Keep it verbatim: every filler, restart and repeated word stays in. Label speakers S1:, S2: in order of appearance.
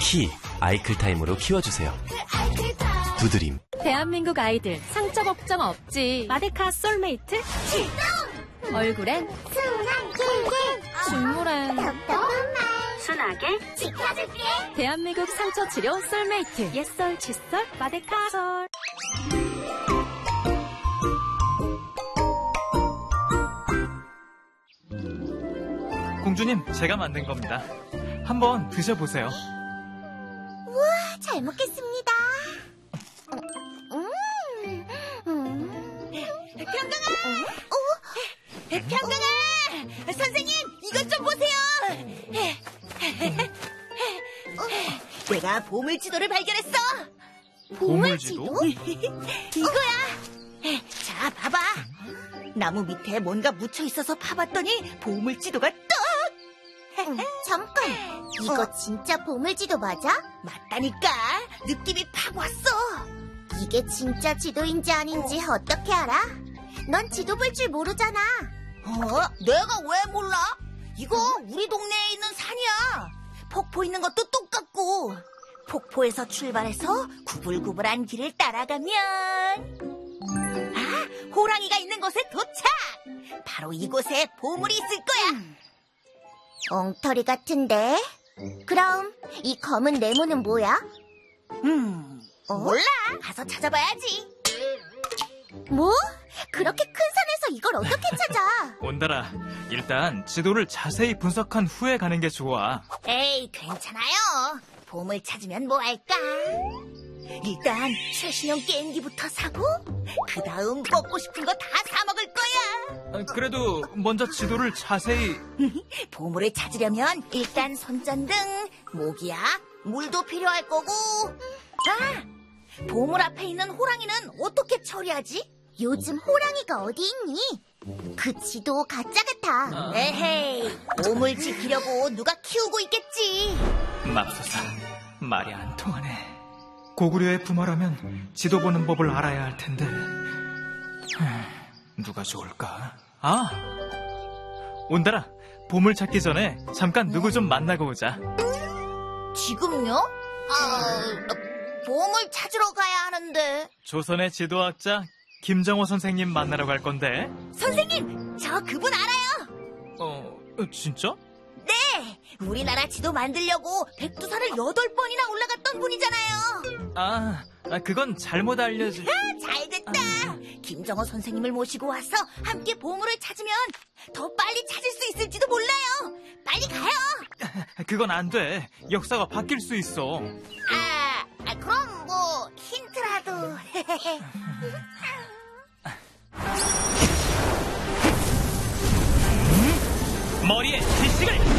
S1: 키, 아이클타임으로 키워주세요. 두드림.
S2: 대한민국 아이들 상처 걱정 없지. 마데카 솔메이트 출동! 얼굴엔 순한 꿀꿀, 눈물엔 답답한 말 순하게 지켜줄게. 대한민국 상처 치료 솔메이트. 옛설 칫솔 마데카 솔.
S3: 공주님, 제가 만든 겁니다. 한번 드셔보세요.
S4: 우와, 잘 먹겠습니다. 음, 음. 평강아! 어? 평강아! 선생님, 이것 좀 보세요! 내가 보물지도를 발견했어!
S3: 보물지도?
S4: 이거야! 자, 봐봐. 나무 밑에 뭔가 묻혀있어서 파봤더니 보물지도가 떡! 음, 잠깐, 이거 진짜 보물지도 맞아? 맞다니까. 느낌이 팍 왔어. 이게 진짜 지도인지 아닌지 어떻게 알아? 넌 지도 볼 줄 모르잖아. 어? 내가 왜 몰라? 이거 우리 동네에 있는 산이야. 폭포 있는 것도 똑같고. 폭포에서 출발해서 구불구불한 길을 따라가면 아, 호랑이가 있는 곳에 도착! 바로 이곳에 보물이 있을 거야. 음. 엉터리 같은데? 그럼 이 검은 네모는 뭐야? 음, 어? 몰라. 가서 찾아봐야지. 뭐? 그렇게 큰 산에서 이걸 어떻게 찾아?
S3: 온달아, 일단 지도를 자세히 분석한 후에 가는 게 좋아.
S4: 에이, 괜찮아요. 보물 찾으면 뭐 할까? 일단 최신형 게임기부터 사고 그 다음 먹고 싶은 거 다 사 먹을 거야.
S3: 그래도 먼저 지도를 자세히...
S4: 보물을 찾으려면 일단 손전등, 모기약, 물도 필요할 거고. 아! 보물 앞에 있는 호랑이는 어떻게 처리하지? 요즘 호랑이가 어디 있니? 그 지도 가짜 같아. 어. 에헤이, 보물 지키려고 누가 키우고 있겠지.
S3: 맙소사, 말이 안 통하네. 고구려의 부모라면 지도 보는 법을 알아야 할 텐데 누가 좋을까? 아! 온달아, 보물 찾기 전에 잠깐 누구 좀 만나고 오자.
S4: 지금요? 아, 보물 찾으러 가야 하는데.
S3: 조선의 지도학자 김정호 선생님 만나러 갈 건데.
S4: 선생님, 저 그분 알아요.
S3: 어, 진짜?
S4: 네, 우리나라 지도 만들려고 백두산을 여덟 번이나 올라갔던 분이잖아요.
S3: 아, 그건 잘못 알려진...
S4: 아, 잘됐다. 아... 김정호 선생님을 모시고 와서 함께 보물을 찾으면 더 빨리 찾을 수 있을지도 몰라요. 빨리 가요.
S3: 그건 안 돼. 역사가 바뀔 수 있어.
S4: 아, 아 그럼 뭐 힌트라도...
S3: 머리에 지식을!